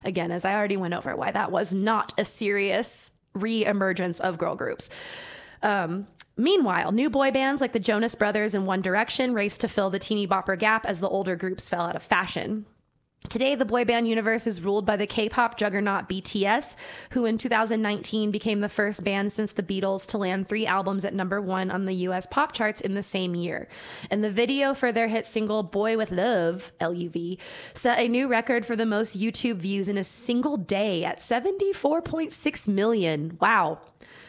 Again, as I already went over, why that was not a serious re-emergence of girl groups. Meanwhile, new boy bands like the Jonas Brothers and One Direction raced to fill the teeny bopper gap as the older groups fell out of fashion. Today, the boy band universe is ruled by the K-pop juggernaut BTS, who in 2019 became the first band since the Beatles to land 3 albums at #1 on the US pop charts in the same year. And the video for their hit single Boy With Love, L-U-V, set a new record for the most YouTube views in a single day at 74.6 million. Wow.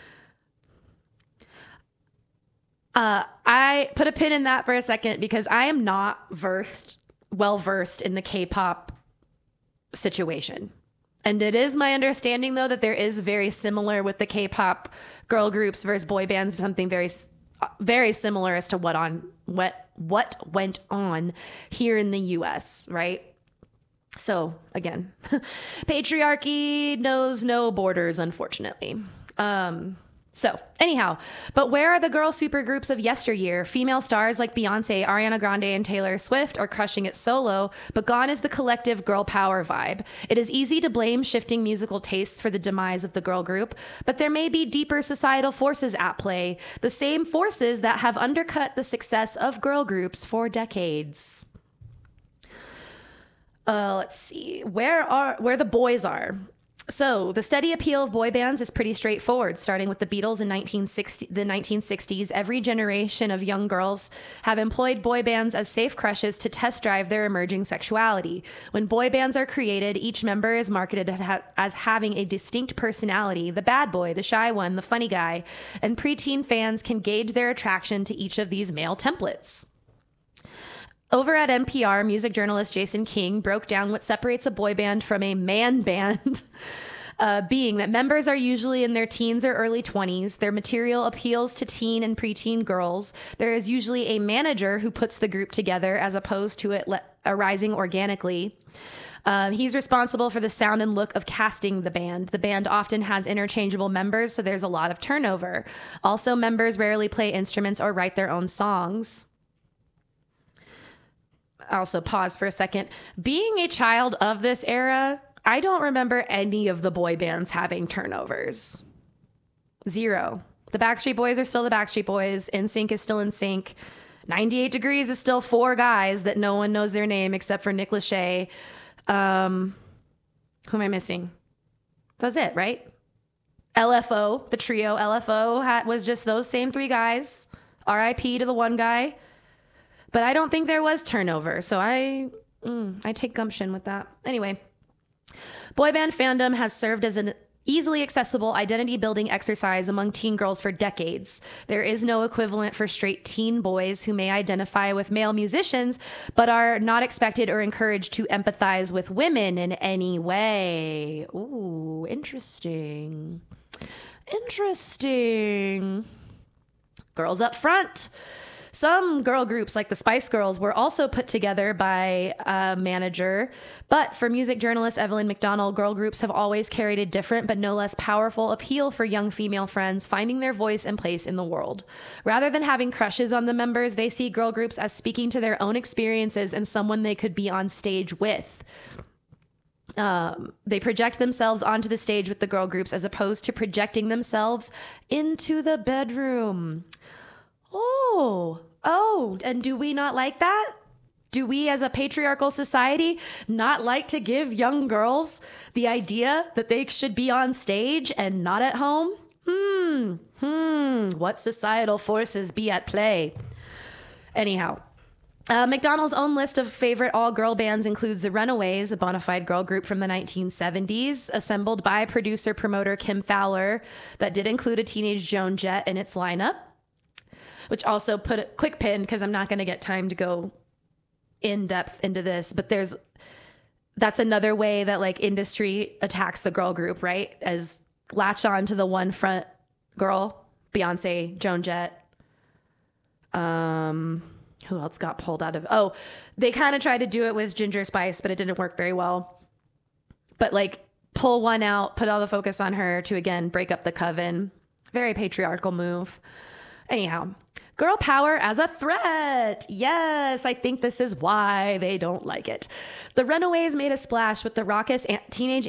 I put a pin in that for a second because I am not well versed in the K-pop situation. And it is my understanding, though, that there is very similar with the K-pop girl groups versus boy bands, something very, very similar as to what went on here in the US, right? So again, patriarchy knows no borders, unfortunately. So anyhow, but where are the girl supergroups of yesteryear? Female stars like Beyonce, Ariana Grande, and Taylor Swift are crushing it solo, but gone is the collective girl power vibe. It is easy to blame shifting musical tastes for the demise of the girl group, but there may be deeper societal forces at play, the same forces that have undercut the success of girl groups for decades. Let's see, where the boys are. So the steady appeal of boy bands is pretty straightforward. Starting with the Beatles in the 1960s, every generation of young girls have employed boy bands as safe crushes to test drive their emerging sexuality. When boy bands are created, each member is marketed as having a distinct personality, the bad boy, the shy one, the funny guy, and preteen fans can gauge their attraction to each of these male templates. Over at NPR, music journalist Jason King broke down what separates a boy band from a man band, being that members are usually in their teens or early 20s. Their material appeals to teen and preteen girls. There is usually a manager who puts the group together as opposed to it arising organically. He's responsible for the sound and look of casting the band. The band often has interchangeable members, so there's a lot of turnover. Also, members rarely play instruments or write their own songs. Also pause for a second. Being a child of this era, I don't remember any of the boy bands having turnovers. Zero. The Backstreet Boys are still the Backstreet Boys. NSYNC is still NSYNC. 98 Degrees is still 4 guys that no one knows their name except for Nick Lachey. Who am I missing? That's it, right? LFO, the trio LFO was just those same 3 guys. R.I.P. to the one guy. But I don't think there was turnover, so I take gumption with that. Anyway, boy band fandom has served as an easily accessible identity-building exercise among teen girls for decades. There is no equivalent for straight teen boys who may identify with male musicians, but are not expected or encouraged to empathize with women in any way. Ooh, interesting. Interesting. Girls up front. Some girl groups like the Spice Girls were also put together by a manager, but for music journalist Evelyn McDonald, girl groups have always carried a different but no less powerful appeal for young female friends finding their voice and place in the world. Rather than having crushes on the members, they see girl groups as speaking to their own experiences and someone they could be on stage with. They project themselves onto the stage with the girl groups as opposed to projecting themselves into the bedroom. Oh, and do we not like that? Do we as a patriarchal society not like to give young girls the idea that they should be on stage and not at home? What societal forces be at play? Anyhow, McDonald's own list of favorite all-girl bands includes the Runaways, a bona fide girl group from the 1970s, assembled by producer-promoter Kim Fowler, that did include a teenage Joan Jett in its lineup. Which also put a quick pin because I'm not going to get time to go in depth into this, but that's another way that like industry attacks the girl group, right? As latch on to the one front girl, Beyonce, Joan Jett. Who else got pulled out of? Oh, they kind of tried to do it with Ginger Spice, but it didn't work very well. But like pull one out, put all the focus on her to again break up the coven. Very patriarchal move. Anyhow, girl power as a threat. Yes, I think this is why they don't like it. The Runaways made a splash with the raucous teenage